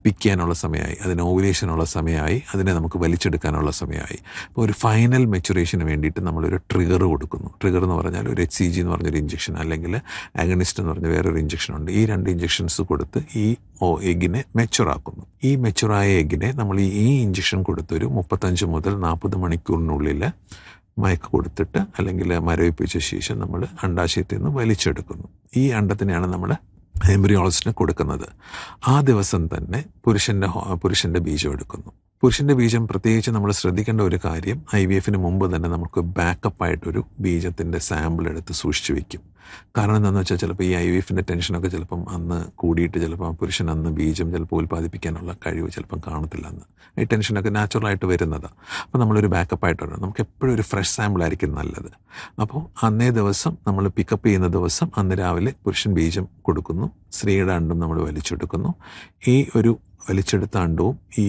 പിക്കാനുള്ള സമയമായി, അതിന് ഓവുലേഷനുള്ള സമയമായി, അതിനെ നമുക്ക് വലിച്ചെടുക്കാനുള്ള സമയമായി. അപ്പോൾ ഒരു ഫൈനൽ മെച്ചുറേഷന് വേണ്ടിയിട്ട് നമ്മളൊരു ട്രിഗർ കൊടുക്കുന്നു. ട്രിഗർ എന്ന് പറഞ്ഞാൽ ഒരു HCG എന്ന് പറഞ്ഞൊരു ഇഞ്ചക്ഷൻ, അല്ലെങ്കിൽ അഗണിസ്റ്റ് എന്ന് പറഞ്ഞ വേറൊരു ഇഞ്ചക്ഷൻ ഉണ്ട്. ഈ 2 ഇഞ്ചക്ഷൻസ് കൊടുത്ത് ഈ എഗ്ഗിനെ മെച്ചുറാക്കുന്നു. ഈ മെച്ചുറായ എഗ്ഗിനെ നമ്മൾ ഈ ഇഞ്ചക്ഷൻ കൊടുത്തൊരു 35 മുതൽ 40 മണിക്കൂറിനുള്ളിൽ മയക്ക് കൊടുത്തിട്ട് അല്ലെങ്കിൽ മരവിപ്പിച്ച ശേഷം നമ്മൾ അണ്ഡാശയത്തിൽ നിന്ന് വലിച്ചെടുക്കുന്നു. ഈ അണ്ടത്തിനെയാണ് നമ്മൾ എംബ്രിയോളജിസ്റ്റിന് കൊടുക്കുന്നത്. ആ ദിവസം തന്നെ പുരുഷൻ്റെ ബീജം എടുക്കുന്നു. പുരുഷൻ്റെ ബീജം പ്രത്യേകിച്ച് നമ്മൾ ശ്രദ്ധിക്കേണ്ട ഒരു കാര്യം, IVFന് മുമ്പ് തന്നെ നമുക്ക് ബാക്കപ്പായിട്ടൊരു ബീജത്തിൻ്റെ സാമ്പിൾ എടുത്ത് സൂക്ഷിച്ചു വയ്ക്കും. കാരണം എന്താണെന്ന് വെച്ചാൽ ചിലപ്പോൾ ഈ IVFൻ്റെ ടെൻഷനൊക്കെ ചിലപ്പം അന്ന് കൂടിയിട്ട് ചിലപ്പോൾ പുരുഷൻ അന്ന് ബീജം ചിലപ്പോൾ ഉൽപ്പാദിപ്പിക്കാനുള്ള കഴിവ് ചിലപ്പം കാണത്തില്ല. അന്ന് ഈ ടെൻഷനൊക്കെ നാച്ചുറലായിട്ട് വരുന്നതാണ്. അപ്പോൾ നമ്മളൊരു ബാക്കപ്പായിട്ട് വരണം. നമുക്ക് എപ്പോഴും ഒരു ഫ്രഷ് സാമ്പിൾ ആയിരിക്കും നല്ലത്. അപ്പോൾ അന്നേ ദിവസം നമ്മൾ പിക്കപ്പ് ചെയ്യുന്ന ദിവസം അന്ന് രാവിലെ പുരുഷൻ ബീജം കൊടുക്കുന്നു, സ്ത്രീയുടെ അണ്ടം നമ്മൾ വലിച്ചെടുക്കുന്നു. ഈ ഒരു വലിച്ചെടുത്ത അണ്ടവും ഈ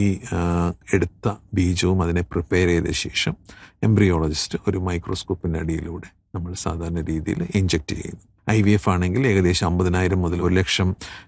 എടുത്ത ബീജവും അതിനെ പ്രിപ്പയർ ചെയ്ത ശേഷം എംബ്രിയോളജിസ്റ്റ് ഒരു മൈക്രോസ്കോപ്പിൻ്റെ അടിയിലൂടെ നമ്മൾ സാധാരണ രീതിയിൽ ഇഞ്ചെക്റ്റ് ചെയ്യുന്നു. IVF ആണെങ്കിൽ ഏകദേശം 50,000 മുതൽ 1,00,000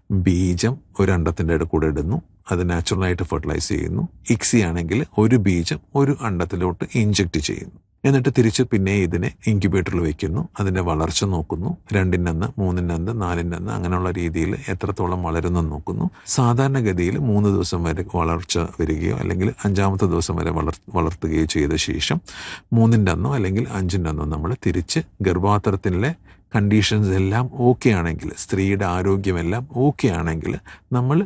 ബീജം ഒരു അണ്ടത്തിൻ്റെ കൂടെ ഇടുന്നു. അത് നാച്ചുറലായിട്ട് ഫെർട്ടിലൈസ് ചെയ്യുന്നു. ICSI ആണെങ്കിൽ ഒരു ബീജം ഒരു അണ്ടത്തിലോട്ട് ഇഞ്ചെക്റ്റ് ചെയ്യുന്നു. എന്നിട്ട് തിരിച്ച് പിന്നെ ഇതിനെ ഇൻക്യുബേറ്ററിൽ വയ്ക്കുന്നു. അതിൻ്റെ വളർച്ച നോക്കുന്നു. 2-ൻ്റെ 3-ൻ്റെ 4-ൻ്റെ അങ്ങനെയുള്ള രീതിയിൽ എത്രത്തോളം വളരുന്നെന്ന് നോക്കുന്നു. സാധാരണഗതിയിൽ 3 ദിവസം വരെ വളർച്ച വരികയോ അല്ലെങ്കിൽ 5-ാമത്തെ ദിവസം വരെ വളർത്തുകയോ ചെയ്ത ശേഷം 3-ൻ്റെ അല്ലെങ്കിൽ 5-ൻ്റെ നമ്മൾ തിരിച്ച് ഗർഭാത്രത്തിലെ കണ്ടീഷൻസ് എല്ലാം ഓക്കെ ആണെങ്കിൽ, സ്ത്രീയുടെ ആരോഗ്യമെല്ലാം ഓക്കെ ആണെങ്കിൽ നമ്മൾ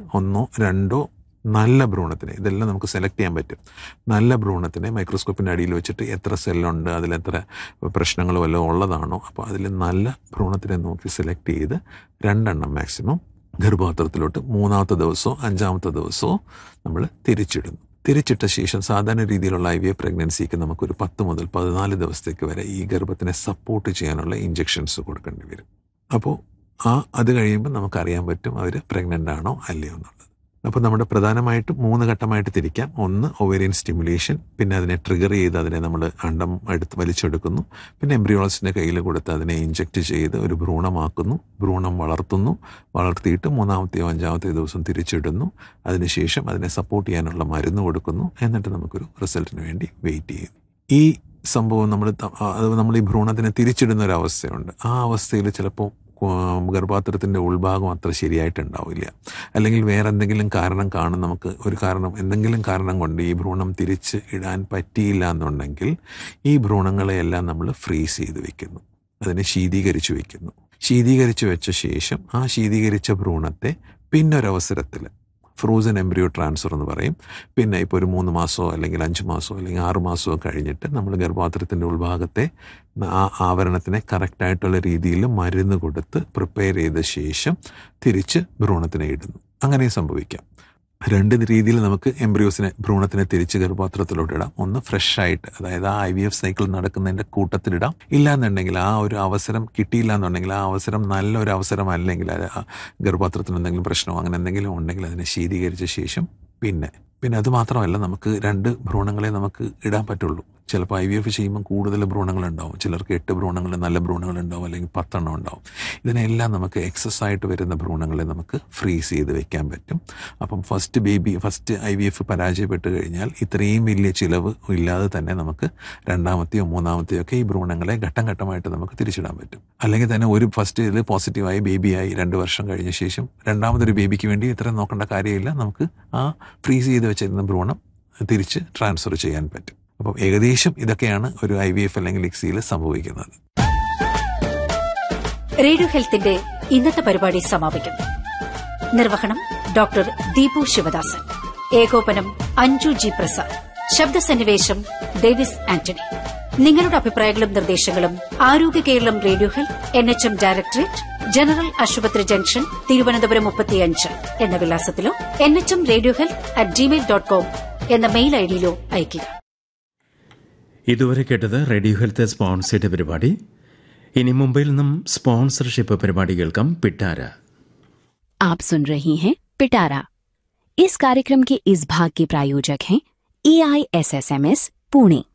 1-2 നല്ല ഭ്രൂണത്തിനെ, ഇതെല്ലാം നമുക്ക് സെലക്ട് ചെയ്യാൻ പറ്റും. നല്ല ഭ്രൂണത്തിനെ മൈക്രോസ്കോപ്പിൻ്റെ അടിയിൽ വെച്ചിട്ട് എത്ര സെല്ലുണ്ട്, അതിലെത്ര പ്രശ്നങ്ങൾ വല്ലതും ഉള്ളതാണോ, അപ്പോൾ അതിൽ നല്ല ഭ്രൂണത്തിനെ നോക്കി സെലക്ട് ചെയ്ത് 2 മാക്സിമം ഗർഭപാത്രത്തിലോട്ട് 3-ാമത്തെ ദിവസമോ 5-ാമത്തെ ദിവസമോ നമ്മൾ തിരിച്ചിടുന്നു. തിരിച്ചിട്ട ശേഷം സാധാരണ രീതിയിലുള്ള IVF പ്രഗ്നൻസിക്ക് നമുക്കൊരു 10 മുതൽ 14 ദിവസത്തേക്ക് വരെ ഈ ഗർഭത്തിനെ സപ്പോർട്ട് ചെയ്യാനുള്ള ഇഞ്ചെക്ഷൻസ് കൊടുക്കേണ്ടി വരും. അപ്പോൾ അത് കഴിയുമ്പോൾ നമുക്കറിയാൻ പറ്റും അവർ പ്രഗ്നൻ്റ് ആണോ അല്ലയോ എന്നുള്ളത്. അപ്പോൾ നമ്മുടെ പ്രധാനമായിട്ടും 3 ഘട്ടമായിട്ട് തിരിക്കാം. 1 ഒവേറിയൻ സ്റ്റിമുലേഷൻ, പിന്നെ അതിനെ ട്രിഗർ ചെയ്ത് അതിനെ നമ്മൾ അണ്ടം എടുത്ത് വലിച്ചെടുക്കുന്നു. പിന്നെ എംബ്രിയോളജിസ്റ്റിൻ്റെ കയ്യിൽ കൊടുത്ത് അതിനെ ഇഞ്ചെക്റ്റ് ചെയ്ത് ഒരു ഭ്രൂണമാക്കുന്നു. ഭ്രൂണം വളർത്തിയിട്ട് 3-ാമത്തെയോ 5-ാമത്തെയോ ദിവസം തിരിച്ചിടുന്നു. അതിനുശേഷം അതിനെ സപ്പോർട്ട് ചെയ്യാനുള്ള മരുന്ന് കൊടുക്കുന്നു. എന്നിട്ട് നമുക്കൊരു റിസൾട്ടിന് വേണ്ടി വെയിറ്റ് ചെയ്യും. ഈ സംഭവം നമ്മൾ ഈ ഭ്രൂണത്തിനെ തിരിച്ചിടുന്ന ഒരു അവസ്ഥയുണ്ട്. ആ അവസ്ഥയിൽ ചിലപ്പോൾ ഗർഭപാത്രത്തിൻ്റെ ഉൾഭാഗം അത്ര ശരിയായിട്ടുണ്ടാവില്ല, അല്ലെങ്കിൽ വേറെ എന്തെങ്കിലും കാരണം കാണും. നമുക്ക് എന്തെങ്കിലും കാരണം കൊണ്ട് ഈ ഭ്രൂണം തിരിച്ച് ഇടാൻ പറ്റിയില്ല എന്നുണ്ടെങ്കിൽ ഈ ഭ്രൂണങ്ങളെയെല്ലാം നമ്മൾ ഫ്രീസ് ചെയ്ത് വെക്കുന്നു, അതിനെ ശീതീകരിച്ച് വെക്കുന്നു. ശീതീകരിച്ച് വെച്ച ശേഷം ആ ശീതീകരിച്ച ഭ്രൂണത്തെ പിന്നൊരവസരത്തിൽ ഫ്രോസൺ എംബ്രിയോ ട്രാൻസ്ഫർ എന്ന് പറയും. പിന്നെ ഇപ്പോൾ ഒരു 3 മാസമോ അല്ലെങ്കിൽ 5 മാസമോ അല്ലെങ്കിൽ 6 മാസമോ കഴിഞ്ഞിട്ട് നമ്മൾ ഗർഭപാത്രത്തിൻ്റെ ഉൾഭാഗത്തെ ആ ആവരണത്തിനെ കറക്റ്റായിട്ടുള്ള രീതിയിൽ മരുന്ന് കൊടുത്ത് പ്രിപ്പയർ ചെയ്ത ശേഷം തിരിച്ച് ഭ്രൂണത്തിനെ ഇടുന്നു. അങ്ങനെ സംഭവിക്കാം. 2 രീതിയിൽ നമുക്ക് ഭ്രൂണത്തിനെ തിരിച്ച് ഗർഭപാത്രത്തിലോട്ട് ഇടാം. ഒന്ന് ഫ്രഷ് ആയിട്ട്, അതായത് ആ IVF സൈക്കിൾ നടക്കുന്നതിൻ്റെ കൂട്ടത്തിലിടാം. ഇല്ലാന്നുണ്ടെങ്കിൽ ആ ഒരു അവസരം കിട്ടിയില്ല എന്നുണ്ടെങ്കിൽ, ആ അവസരം നല്ലൊരു അവസരം അല്ലെങ്കിൽ ഗർഭപാത്രത്തിന് എന്തെങ്കിലും പ്രശ്നമോ അങ്ങനെ എന്തെങ്കിലും ഉണ്ടെങ്കിൽ അതിനെ ശീതീകരിച്ച ശേഷം പിന്നെ അത് മാത്രമല്ല, നമുക്ക് 2 ഭ്രൂണങ്ങളെ നമുക്ക് ഇടാൻ പറ്റുള്ളൂ. ചിലപ്പോൾ IVF ചെയ്യുമ്പോൾ കൂടുതൽ ഭ്രൂണങ്ങളുണ്ടാവും. ചിലർക്ക് 8 ഭ്രൂണങ്ങൾ, നല്ല ഭ്രൂണങ്ങളുണ്ടാവും, അല്ലെങ്കിൽ 10 ഉണ്ടാവും. ഇതിനെല്ലാം നമുക്ക് എക്സസ് ആയിട്ട് വരുന്ന ഭ്രൂണങ്ങളെ നമുക്ക് ഫ്രീസ് ചെയ്ത് വെക്കാൻ പറ്റും. അപ്പം ഫസ്റ്റ് IVF പരാജയപ്പെട്ട് കഴിഞ്ഞാൽ ഇത്രയും വലിയ ചിലവ് ഇല്ലാതെ തന്നെ നമുക്ക് 2-ാമത്തെയോ 3-ാമത്തെയോ ഒക്കെ ഈ ഭ്രൂണങ്ങളെ ഘട്ടം ഘട്ടമായിട്ട് നമുക്ക് തിരിച്ചിടാൻ പറ്റും. അല്ലെങ്കിൽ തന്നെ ഒരു ഫസ്റ്റ് ഇതിൽ പോസിറ്റീവായി ബേബിയായി 2 വർഷം കഴിഞ്ഞ ശേഷം 2-ാമതൊരു ബേബിക്ക് വേണ്ടി ഇത്രയും നോക്കേണ്ട കാര്യമില്ല. നമുക്ക് ആ ഫ്രീസ് ചെയ്ത് വെച്ചിരുന്ന ഭ്രൂണം തിരിച്ച് ട്രാൻസ്ഫർ ചെയ്യാൻ പറ്റും. അപ്പം ഏകദേശം ഇതൊക്കെയാണ് ഒരു IVF അല്ലെങ്കിൽ ICSIയിൽ സംഭവിക്കുന്നത്. റേഡിയോ ഹെൽത്തിന്റെ ഇന്നത്തെ പരിപാടി സമാപിക്കുന്നു. നിർവഹണം ഡോക്ടർ ദീപു ശിവദാസൻ, ഏകോപനം അഞ്ജു ജി പ്രസാദ്, ശബ്ദസന്നിവേശം ഡേവിസ് ആന്റണി. നിങ്ങളുടെ അഭിപ്രായങ്ങളും നിർദ്ദേശങ്ങളും ആരോഗ്യ Keralam radio health NHM directorate, general ആശുപത്രി ജംഗ്ഷൻ, തിരുവനന്തപുരം 35 എന്ന വിലാസത്തിലോ NHM റേഡിയോ health@gmail.com എന്ന മെയിൽ ഐഡിയിലോ അയയ്ക്കുക. ഇതുവരെ കേട്ടത് റേഡിയോ ഹെൽത്ത് സ്പോൺസേഡ് പരിപാടി. ഇനി മുംബൈയിൽ നിന്നും സ്പോൺസർഷിപ്പ് പരിപാടി കേൾക്കാം. പിട്ടാര. आप सुन रही हैं पिटारा. इस कार्यक्रम के इस भाग के प्रायोजक हैं EISSMS पुणे.